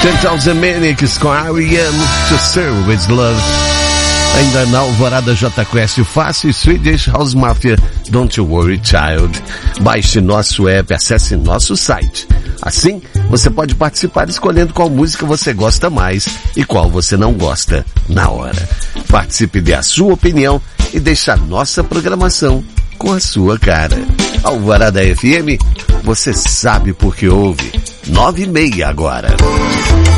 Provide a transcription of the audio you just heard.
Gentle Zemenics com R.E.M. To Serve With Love. Ainda na Alvorada J Quest, Fácil e Swedish House Mafia, Don't You Worry Child. Baixe nosso app, acesse nosso site. Assim, você pode participar escolhendo qual música você gosta mais e qual você não gosta na hora. Participe, dê a sua opinião e deixe a nossa programação com a sua cara. Alvorada FM, você sabe por que ouve. 9:30 agora.